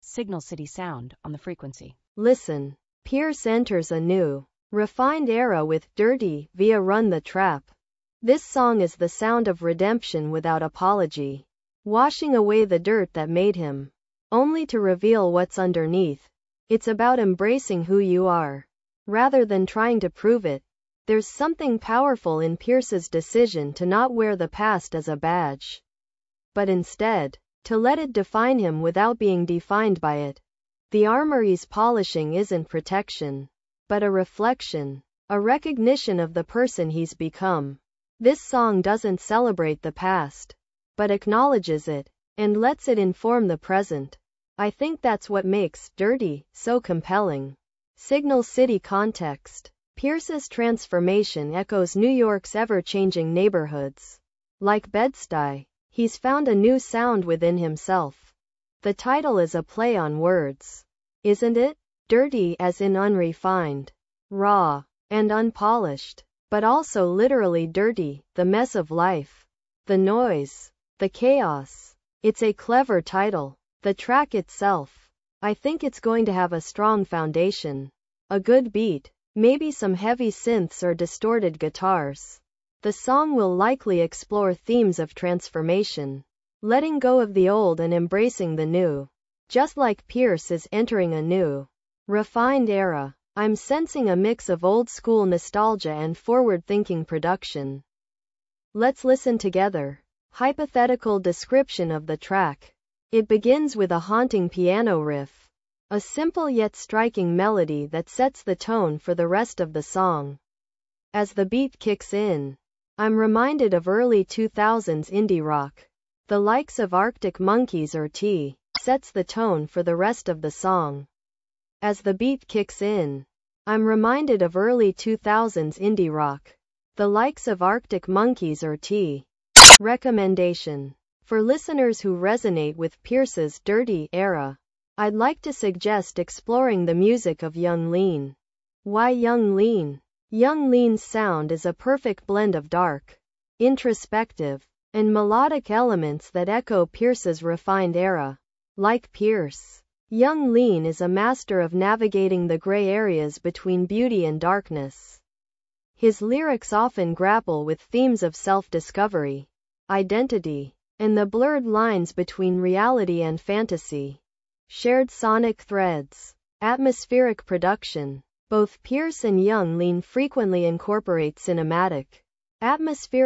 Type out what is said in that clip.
Signal City sound on the frequency. Listen. Pierce enters a new, refined era with Dirty via Run the Trap. This song is the sound of redemption without apology, washing away the dirt that made him, only to reveal what's underneath. It's about embracing who you are, rather than trying to prove it. There's something powerful in Pierce's decision to not wear the past as a badge, but instead, to let it define him without being defined by it. The armor he's polishing isn't protection, but a reflection, a recognition of the person he's become. This song doesn't celebrate the past, but acknowledges it, and lets it inform the present. I think that's what makes Dirty so compelling. Signal City context. Pierce's transformation echoes New York's ever-changing neighborhoods. Like Bed-Stuy, he's found a new sound within himself. The title is a play on words, isn't it? Dirty as in unrefined, raw, and unpolished, but also literally dirty, the mess of life, the noise, the chaos. It's a clever title. The track itself, I think it's going to have a strong foundation, a good beat, maybe some heavy synths or distorted guitars. The song will likely explore themes of transformation, letting go of the old and embracing the new. Just like Pierce is entering a new, refined era, I'm sensing a mix of old-school nostalgia and forward-thinking production. Let's listen together. Hypothetical description of the track. It begins with a haunting piano riff, a simple yet striking melody that sets the tone for the rest of the song. As the beat kicks in, I'm reminded of early 2000s indie rock. The likes of Arctic Monkeys or T sets the tone for the rest of the song. As the beat kicks in, I'm reminded of early 2000s indie rock. The likes of Arctic Monkeys or T. Recommendation. For listeners who resonate with Pierce's Dirty era, I'd like to suggest exploring the music of Yung Lean. Why Yung Lean? Yung Lean's sound is a perfect blend of dark, introspective, and melodic elements that echo Pierce's refined era. Like Pierce, Yung Lean is a master of navigating the gray areas between beauty and darkness. His lyrics often grapple with themes of self-discovery, identity, and the blurred lines between reality and fantasy. Shared sonic threads. Atmospheric production. Both Pierce and Yung Lean frequently incorporate cinematic, atmospheric